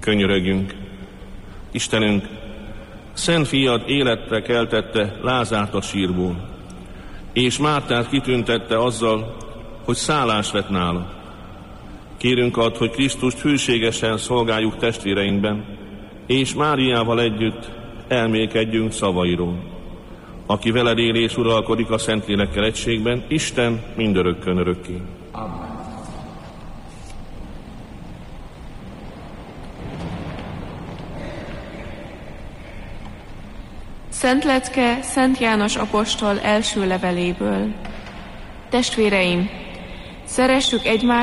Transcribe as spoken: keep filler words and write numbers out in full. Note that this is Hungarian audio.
Könyörögjünk. Istenünk, szent fiad életre keltette Lázárt a sírból, és Mártát kitüntette azzal, hogy szállás vett nála. Kérünk add, hogy Krisztust hűségesen szolgáljuk testvéreinkben, és Máriával együtt elmélkedjünk szavairól, aki veled él és uralkodik a Szentlélekkel egységben, Isten mindörökkön örökké. Amen. Szent lecke Szent János apostol első leveléből. Testvéreim, szeressük egymást,